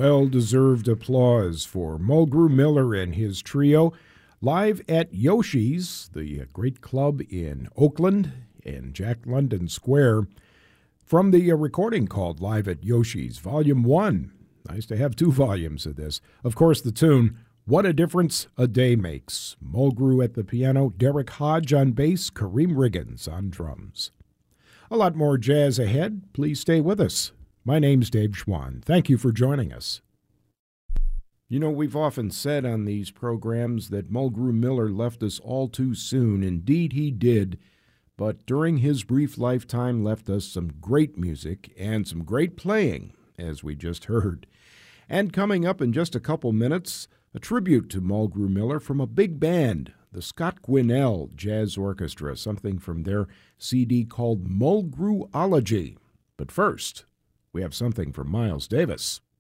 Well-deserved applause for Mulgrew Miller and his trio live at Yoshi's, the great club in Oakland in Jack London Square, from the recording called Live at Yoshi's, Volume 1. Nice to have two volumes of this. Of course, the tune, What a Difference a Day Makes. Mulgrew at the piano, Derek Hodge on bass, Kareem Riggins on drums. A lot more jazz ahead. Please stay with us. My name's Dave Schwann. Thank you for joining us. You know, we've often said on these programs that Mulgrew Miller left us all too soon. Indeed, he did. But during his brief lifetime left us some great music and some great playing, as we just heard. And coming up in just a couple minutes, a tribute to Mulgrew Miller from a big band, the Scott Gwinnell Jazz Orchestra, something from their CD called Mulgrewology. But first, we have something from Miles Davis.